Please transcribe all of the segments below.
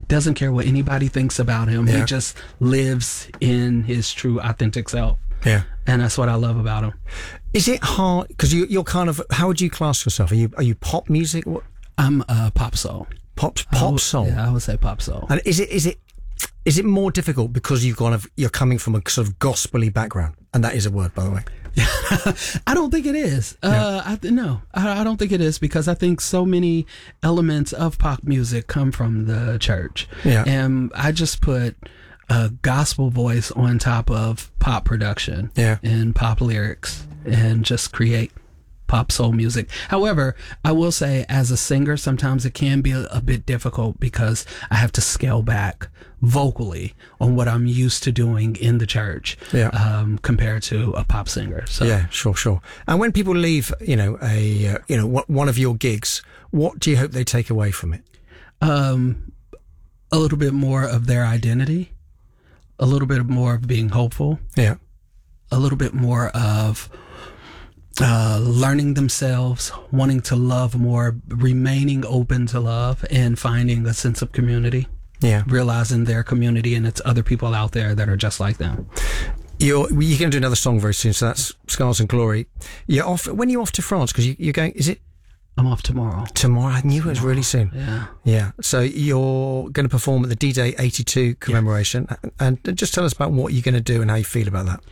doesn't care what anybody thinks about him. Yeah. He just lives in his true, authentic self. Yeah. And that's what I love about him. Is it hard? Because you're kind of, how would you class yourself? Are you pop music? What? I'm pop soul. Pop soul? Yeah, I would say pop soul. And is it more difficult because you're coming from a sort of gospel-y background? And that is a word, by the way. I don't think it is. I don't think it is, because I think so many elements of pop music come from the church. Yeah. And I just put a gospel voice on top of pop production and pop lyrics and just create pop soul music. However, I will say, as a singer, sometimes it can be a bit difficult because I have to scale back vocally on what I'm used to doing in the church compared to a pop singer. So yeah, sure. And when people leave, one of your gigs, what do you hope they take away from it? A little bit more of their identity, a little bit more of being hopeful, a little bit more of learning themselves, wanting to love more, remaining open to love, and finding a sense of community. Yeah, realizing their community and it's other people out there that are just like them. You're going to do another song very soon, so that's Scars and Glory. You're off. When are you off to France? Because you're going. Is it? I'm off tomorrow. Tomorrow? I knew it was really soon. Yeah. So you're going to perform at the D-Day 82 commemoration, and just tell us about what you're going to do and how you feel about that.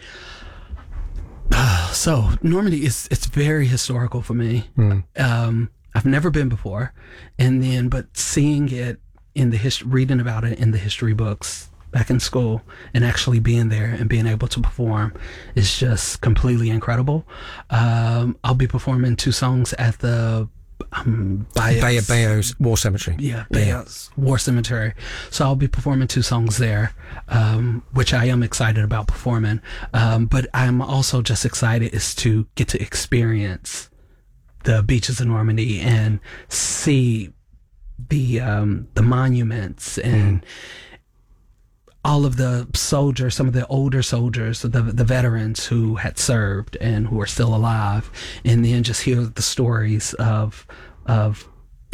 So Normandy it's very historical for me. I've never been before, but seeing it in the reading about it in the history books back in school, and actually being there and being able to perform is just completely incredible. I'll be performing 2 songs at the Bayeux War Cemetery. Bayeux War Cemetery. So I'll be performing 2 songs there, which I am excited about performing. But I'm also just excited is to get to experience the beaches of Normandy and see the monuments and all of the soldiers, some of the older soldiers, the veterans who had served and who are still alive, and then just hear the stories of what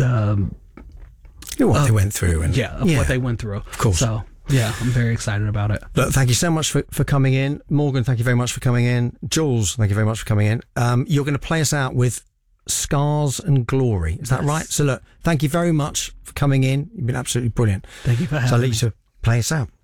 they went through and what they went through. Of course. So yeah, I'm very excited about it. Look, thank you so much for coming in. Morgan, thank you very much for coming in. Jules, thank you very much for coming in. You're going to play us out with Scars and Glory. Is that right? So look, thank you very much for coming in. You've been absolutely brilliant. Thank you for having me. So I'll let you to play us out.